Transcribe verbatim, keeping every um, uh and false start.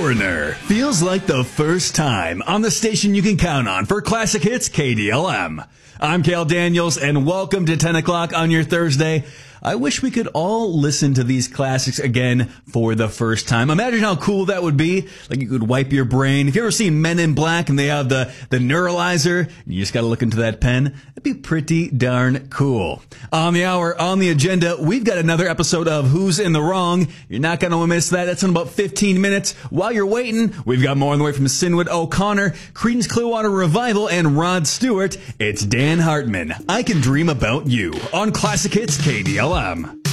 Foreigner feels like the first time on the station you can count on for classic hits K D L M. I'm Cale Daniels, and welcome to ten o'clock on your Thursday. I wish we could all listen to these classics again for the first time. Imagine how cool that would be. Like you could wipe your brain. If you ever seen Men in Black and they have the, the neuralizer, you just got to look into that pen. It'd be pretty darn cool. On the hour, on the agenda, we've got another episode of Who's in the Wrong. You're not going to miss that. That's in about fifteen minutes. While you're waiting, we've got more on the way from Sinwood O'Connor, Creedence Clearwater Revival, and Rod Stewart. It's Dan Hartman. I Can Dream About You on Classic Hits K D L M.